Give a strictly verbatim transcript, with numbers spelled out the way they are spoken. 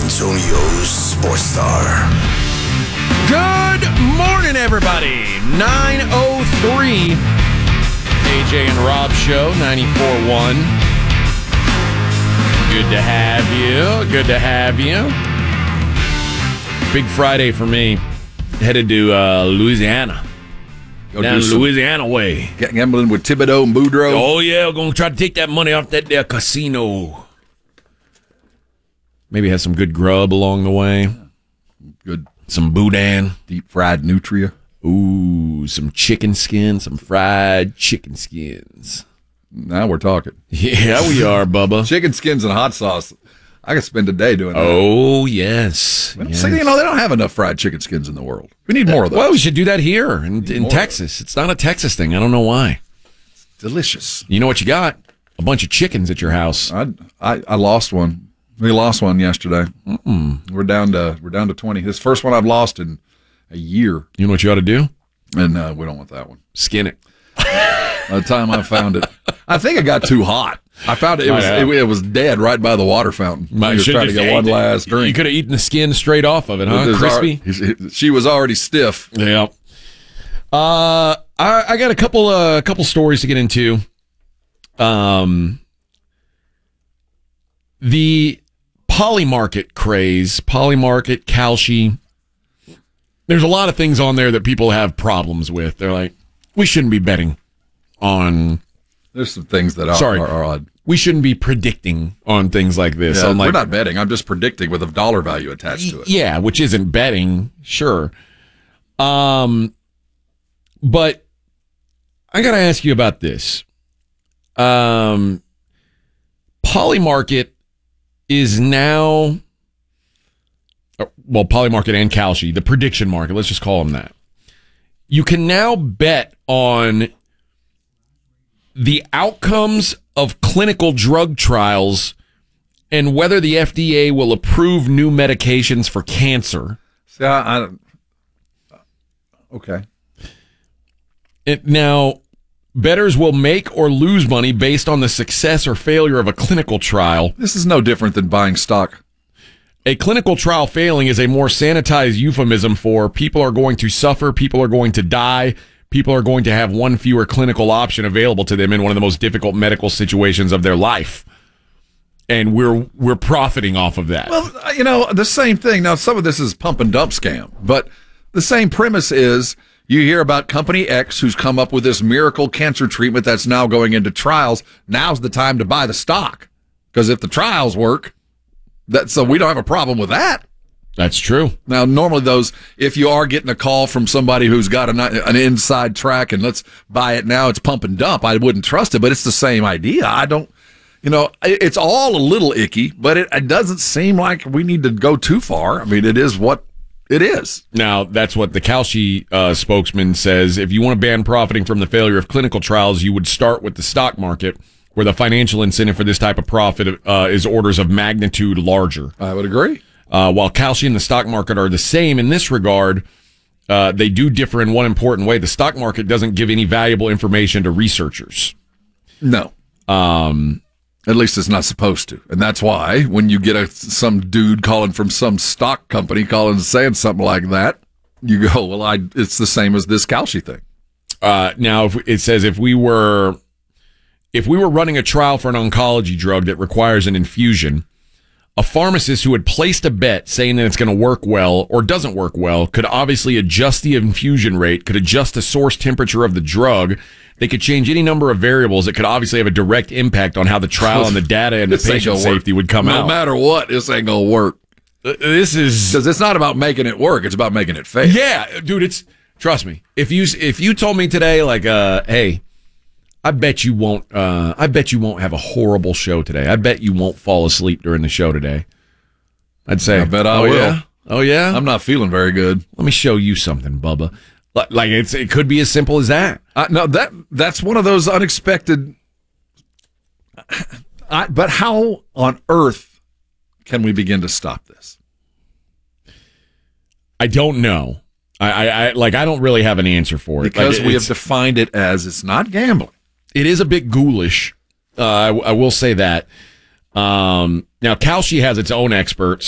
Antonio's Sports Star. Good morning, everybody. nine oh three A J and Rob Show, ninety-four point one. Good to have you. Good to have you. Big Friday for me. Headed to uh, Louisiana. Go Down Louisiana way. Gambling with Thibodeau and Boudreaux. Oh, yeah. We're going to try to take that money off that there casino. Maybe have some good grub along the way. Good. Some boudin. Deep fried nutria. Ooh, some chicken skins, some fried chicken skins. Now we're talking. Yeah, we are, Bubba. Chicken skins and hot sauce. I could spend a day doing that. Oh, yes. yes. So, you know, they don't have enough fried chicken skins in the world. We need more of those. Well, we should do that here in, in Texas. It's not a Texas thing. I don't know why. It's delicious. You know what you got? A bunch of chickens at your house. I I, I lost one. We lost one yesterday. Mm-mm. We're down to we're down to twenty. This first one I've lost in a year. You know what you ought to do? And uh, we don't want that one. Skin it. By the time I found it, I think it got too hot. I found it. It was it, it was dead right by the water fountain. I was trying to get one it. last drink. You could have eaten the skin straight off of it, huh? Crispy. Already, she was already stiff. Yeah. Uh, I, I got a couple a uh, couple stories to get into. Um, the Polymarket craze, Polymarket, Kalshi. There's a lot of things on there that people have problems with. They're like, we shouldn't be betting on. There's some things that are, sorry, are, are odd. We shouldn't be predicting on things like this. Yeah, I'm like, we're not betting. I'm just predicting with a dollar value attached to it. Yeah, which isn't betting, sure. Um, but I got to ask you about this. Um, Polymarket is now, well, Polymarket and Kalshi, the prediction market, let's just call them that. You can now bet on the outcomes of clinical drug trials and whether the F D A will approve new medications for cancer. See, I, I, okay. It, now, bettors will make or lose money based on the success or failure of a clinical trial. This is no different than buying stock. A clinical trial failing is a more sanitized euphemism for people are going to suffer, people are going to die, people are going to have one fewer clinical option available to them in one of the most difficult medical situations of their life. And we're we're profiting off of that. Well, you know, the same thing. Now, some of this is pump and dump scam, but the same premise is you hear about Company X who's come up with this miracle cancer treatment that's now going into trials. Now's the time to buy the stock. Because if the trials work, that so we don't have a problem with that. That's true. Now, normally those, if you are getting a call from somebody who's got an, an inside track and let's buy it now, it's pump and dump, I wouldn't trust it, but it's the same idea. I don't, you know, it's all a little icky, but it, it doesn't seem like we need to go too far. I mean, it is what it is. Now, that's what the Kalshi uh, spokesman says. If you want to ban profiting from the failure of clinical trials, you would start with the stock market, where the financial incentive for this type of profit uh, is orders of magnitude larger. I would agree. Uh, while Kalshi and the stock market are the same in this regard, uh, they do differ in one important way. The stock market doesn't give any valuable information to researchers. No. Um, At least it's not supposed to. And that's why when you get a, some dude calling from some stock company calling and saying something like that, you go, well, I it's the same as this Kalshi thing. Uh, now, if it says if we were if we were running a trial for an oncology drug that requires an infusion, a pharmacist who had placed a bet saying that it's going to work well or doesn't work well could obviously adjust the infusion rate, could adjust the source temperature of the drug. They could change any number of variables that could obviously have a direct impact on how the trial and the data and the patient safety would come no out. No matter what, this ain't going to work. Uh, this is... Because it's not about making it work. It's about making it fail. Yeah, dude, it's... Trust me. If you if you told me today, like, uh, hey, I bet you won't. Uh, I bet you won't have a horrible show today. I bet you won't fall asleep during the show today. I'd say, I bet I oh, will. Yeah? Oh yeah, I'm not feeling very good. Let me show you something, Bubba. Like it's it could be as simple as that. Uh, no, that that's one of those unexpected. I, but how on earth can we begin to stop this? I don't know. I, I, I like. I don't really have an answer for it because like, we have defined it as it's not gambling. It is a bit ghoulish. Uh, I, I will say that. Um, now, Kalshi has its own experts